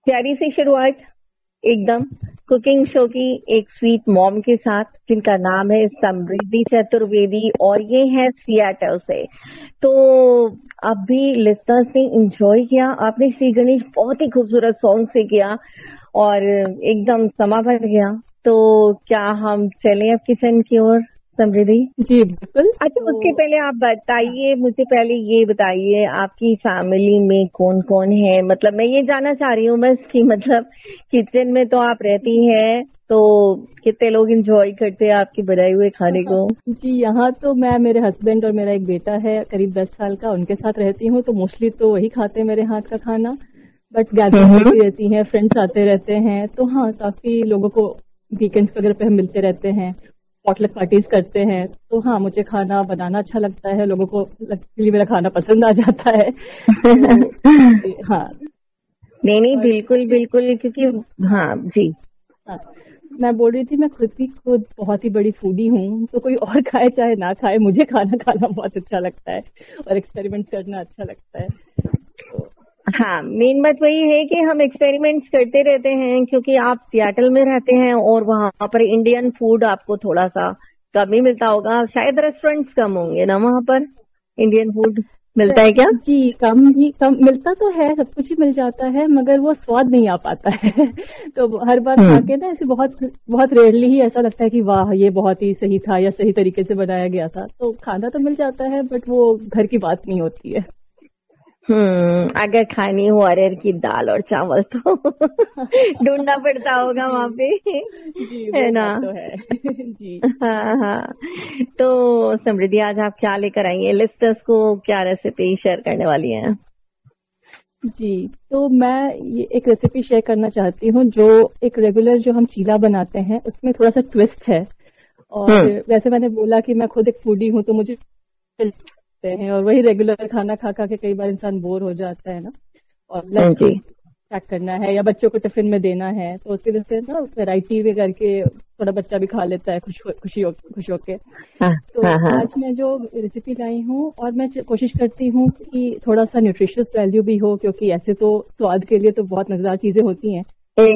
प्यारी सी शुरुआत एकदम कुकिंग शो की एक स्वीट मॉम के साथ जिनका नाम है समृद्धि चतुर्वेदी और ये है सियाटल से। तो अभी लिस्टर्स ने एंजॉय किया, आपने श्री गणेश बहुत ही खूबसूरत सॉन्ग से किया और एकदम समा भर गया। तो क्या हम चलें अब किचन की ओर समृद्धि? जी बिल्कुल। अच्छा, उसके पहले आप बताइए, मुझे पहले ये बताइए आपकी फैमिली में कौन कौन है। मतलब मैं ये जानना चाह रही हूँ बस कि मतलब किचन में तो आप रहती हैं, तो कितने लोग एंजॉय करते हैं आपके बनाए हुए खाने को? जी, यहाँ तो मैं, मेरे हस्बैंड और मेरा एक बेटा है करीब 10 साल का, उनके साथ रहती हूँ। तो मोस्टली तो वही खाते हैं मेरे हाथ का खाना, बट गैदरिंग होती रहती है, फ्रेंड्स आते रहते हैं। तो हाँ, काफी लोगों को वीकेंड्स वगैरह पे हम मिलते रहते हैं, पॉटलक पार्टीज करते हैं। तो हाँ, मुझे खाना बनाना अच्छा लगता है, लोगों को लकीली मेरा खाना पसंद आ जाता है। तो, हाँ नहीं बिल्कुल बिल्कुल, क्योंकि हाँ जी हाँ, मैं बोल रही थी मैं खुद बहुत ही बड़ी फूडी हूँ। तो कोई और खाए चाहे ना खाए, मुझे खाना खाना बहुत अच्छा लगता है और एक्सपेरिमेंट्स करना अच्छा लगता है। हाँ, मेन बात वही है कि हम एक्सपेरिमेंट्स करते रहते हैं, क्योंकि आप सियाटल में रहते हैं और वहां पर इंडियन फूड आपको थोड़ा सा कम ही मिलता होगा, शायद रेस्टोरेंट्स कम होंगे ना वहां पर। इंडियन फूड मिलता है क्या? जी, कम मिलता तो है, सब कुछ ही मिल जाता है, मगर वो स्वाद नहीं आ पाता है। तो हर बार खा के ना ऐसे बहुत बहुत रेयरली ही ऐसा लगता है कि वाह, ये बहुत ही सही था या सही तरीके से बनाया गया था। तो खाना तो मिल जाता है, बट वो घर की बात नहीं होती है। अगर खानी हो अरहर की दाल और चावल तो ढूंढना पड़ता होगा वहां पे, जी, है ना? तो है। जी हाँ। तो समृद्धि, आज आप क्या लेकर आई हैं? लिस्टर्स को क्या रेसिपी शेयर करने वाली हैं? जी, तो मैं ये एक रेसिपी शेयर करना चाहती हूँ, जो एक रेगुलर जो हम चीला बनाते हैं उसमें थोड़ा सा ट्विस्ट है। और वैसे मैंने बोला कि मैं खुद एक फूडी हूँ, तो मुझे हैं, और वही रेगुलर खाना खा खा के कई बार इंसान बोर हो जाता है ना, और लंच पैक करना है या बच्चों को टिफिन में देना है, तो उसकी वजह से ना वैरायटी भी करके थोड़ा बच्चा भी खा लेता है खुश होके। तो आज मैं जो रेसिपी लाई हूँ, और मैं कोशिश करती हूँ कि थोड़ा सा न्यूट्रिशियस वैल्यू भी हो, क्योंकि ऐसे तो स्वाद के लिए तो बहुत मजेदार चीजें होती हैं।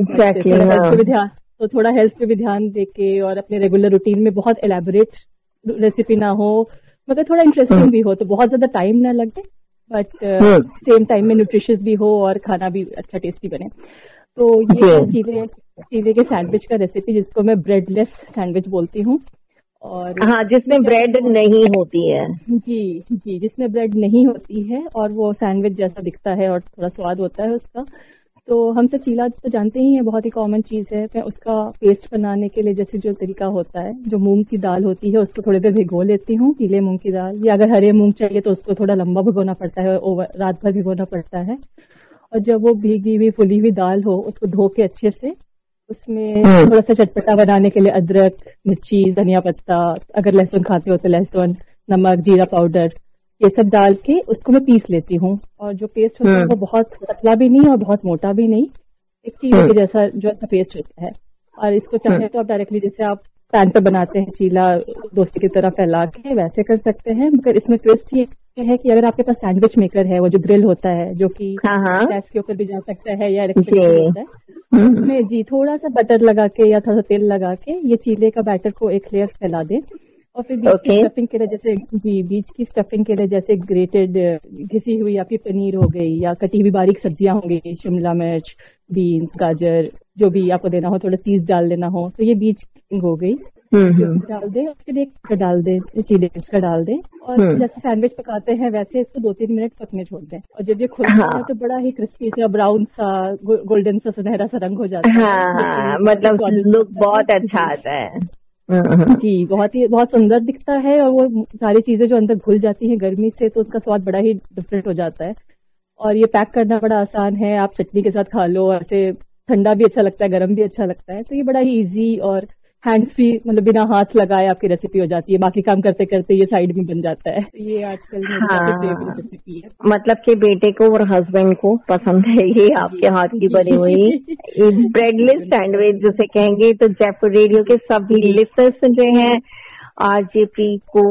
तो थोड़ा हेल्थ पे भी ध्यान देके, और अपने रेगुलर रूटीन में बहुत एलैबोरेट रेसिपी ना हो, मगर थोड़ा इंटरेस्टिंग भी हो, तो बहुत ज्यादा टाइम ना लगे, बट सेम टाइम में न्यूट्रिशियस भी हो और खाना भी अच्छा टेस्टी बने। तो ये चीले के सैंडविच का रेसिपी, जिसको मैं ब्रेडलेस सैंडविच बोलती हूँ। और हाँ, जिसमें ब्रेड नहीं होती है। जी, जिसमें ब्रेड नहीं होती है, और वो सैंडविच जैसा दिखता है और थोड़ा स्वाद होता है उसका। तो हम सब चीला तो जानते ही हैं, बहुत ही कॉमन चीज है। मैं उसका पेस्ट बनाने के लिए जैसे जो तरीका होता है, जो मूंग की दाल होती है उसको थोड़ी देर भिगो लेती हूँ, पीले मूंग की दाल, या अगर हरे मूंग चाहिए तो उसको थोड़ा लंबा भिगोना पड़ता है, रात भर भिगोना पड़ता है। और जब वो भीगी हुई फुली हुई दाल हो, उसको धो के अच्छे से, उसमें थोड़ा सा चटपटा बनाने के लिए अदरक, मिर्ची, धनिया पत्ता, अगर लहसुन खाते हो तो लहसुन, नमक, जीरा पाउडर, ये सब डाल के उसको मैं पीस लेती हूँ। और जो पेस्ट होता है वो बहुत पतला भी नहीं और बहुत मोटा भी नहीं, एक चीले के जैसा जो ऐसा पेस्ट होता है। और इसको चाहे तो आप डायरेक्टली, जैसे आप पैन पे बनाते हैं चीला डोसे की तरह फैला के, वैसे कर सकते हैं। मगर इसमें ट्विस्ट ये है कि अगर आपके पास सैंडविच मेकर है, वो जो ग्रिल होता है, जो कि गैस के ऊपर भी जा सकता है या इलेक्ट्रिक भी होता है, उसमें जी थोड़ा सा बटर लगा के या थोड़ा सा तेल लगा के ये चीले का बैटर को एक लेयर फैला दे, और फिर बीच की स्टफिंग के लिए जैसे ग्रेटेड घिसी हुई आपकी पनीर हो गई, या कटी हुई बारीक सब्जियां होंगी, शिमला मिर्च, बीन्स, गाजर, जो भी आपको देना हो, थोड़ा चीज डाल लेना हो, तो ये बीच हो गई, डाल दे। और फिर एक डाल दे, चिली का डाल दे, और जैसे सैंडविच पकाते हैं वैसे इसको 2-3 मिनट पकने छोड़ दें। और जब ये खुलता है तो बड़ा ही क्रिस्पी सा, ब्राउन सा, गोल्डन सा, सुनहरा सा रंग हो जाता है। मतलब लुक बहुत अच्छा आता है। जी, बहुत सुंदर दिखता है, और वो सारी चीजें जो अंदर घुल जाती हैं गर्मी से, तो उसका स्वाद बड़ा ही डिफरेंट हो जाता है। और ये पैक करना बड़ा आसान है, आप चटनी के साथ खा लो, ऐसे ठंडा भी अच्छा लगता है, गर्म भी अच्छा लगता है। तो ये बड़ा ही इजी और हैंड्स फ्री, मतलब बिना हाथ लगाए आपकी रेसिपी हो जाती है, बाकी काम करते करते ये साइड में बन जाता है। ये आजकल मेरी फेवरेट रेसिपी है। मतलब कि बेटे को और हस्बैंड को पसंद है ये आपके हाथ की बनी हुई ब्रेडलेस सैंडविच जिसे कहेंगे। तो जयपुर रेडियो के सभी लिसनर्स जो हैं, आरजे प्री को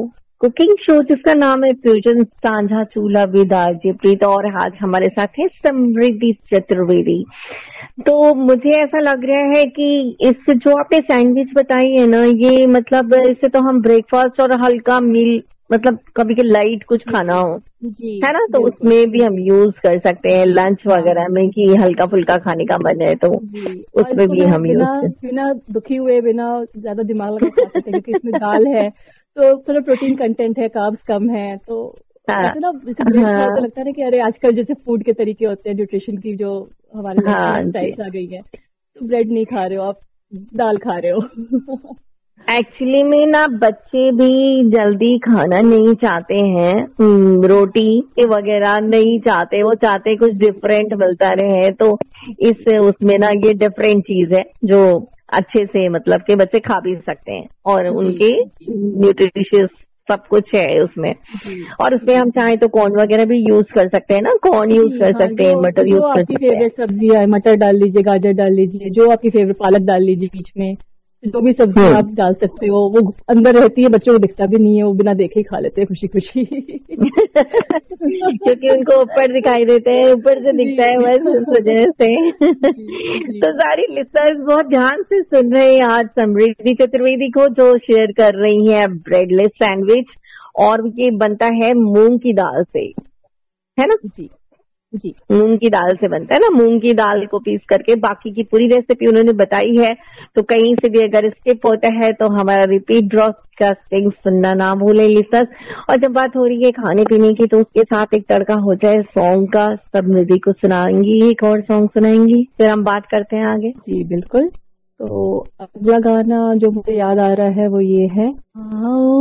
कुकिंग शो जिसका नाम है फ्यूजन सांझा चूल्हा विद आरजे प्रीत, और आज हमारे साथ है समृद्धि चतुर्वेदी। तो मुझे ऐसा लग रहा है कि इस जो आपने सैंडविच बताई है ना, ये मतलब इससे तो हम ब्रेकफास्ट और हल्का मील, मतलब कभी के लाइट कुछ खाना हो जी, है ना, तो उसमें भी हम यूज कर सकते हैं लंच वगैरह में, कि हल्का फुल्का खाने का मन है तो उसमें भी हम बिना दुखी हुए, बिना ज्यादा दिमाग लगा खा सकते हैं, क्योंकि इसमें दाल है तो थोड़ा प्रोटीन कंटेंट है, कार्ब्स कम है, तो ऐसे ना जैसे ब्रेड खाओ तो लगता है ना कि अरे आजकल जैसे फूड के तरीके होते हैं, न्यूट्रिशन की जो हमारे स्टाइल्स आ गई है, तो ब्रेड नहीं खा रहे हो आप, दाल खा रहे हो। एक्चुअली में ना बच्चे भी जल्दी खाना नहीं चाहते हैं, रोटी वगैरह नहीं चाहते, वो चाहते कुछ डिफरेंट मिलता रहे, तो इस उसमें ना ये डिफरेंट चीज है जो अच्छे से मतलब के बच्चे खा भी सकते हैं, और उनके न्यूट्रिशियस सब कुछ है उसमें। और उसमें हम चाहें तो कॉर्न वगैरह भी यूज कर सकते हैं ना, कॉर्न यूज कर सकते हैं, मटर यूज कर सकते हैं। फेवरेट सब्जी है, मटर डाल लीजिए, गाजर डाल लीजिए, जो आपकी फेवरेट, पालक डाल लीजिए बीच में, जो भी सब्जी आप डाल सकते हो, वो अंदर रहती है, बच्चों को दिखता भी नहीं है, वो बिना देखे ही खा लेते हैं खुशी खुशी। क्योंकि उनको ऊपर दिखाई देते हैं, ऊपर से दिखता है, वैसे उस वजह से। तो सारी लिसनर्स बहुत ध्यान से सुन रहे हैं आज समृद्धि चतुर्वेदी को, जो शेयर कर रही है ब्रेडलेस सैंडविच, और ये बनता है मूंग की दाल से, है ना जी? जी, मूंग की दाल से बनता है ना, मूंग की दाल को पीस करके। बाकी की पूरी रेसिपी उन्होंने बताई है, तो कहीं से भी अगर स्किप होता है तो हमारा रिपीट ब्रॉडकास्टिंग सुनना ना भूलें लिसनर्स। और जब बात हो रही है खाने पीने की, तो उसके साथ एक तड़का हो जाए सॉन्ग का। समृद्धि को सुनाएंगी, एक और सॉन्ग सुनाएंगी, फिर हम बात करते हैं आगे। जी बिल्कुल। तो अगला गाना जो मुझे याद आ रहा है वो ये है, आओ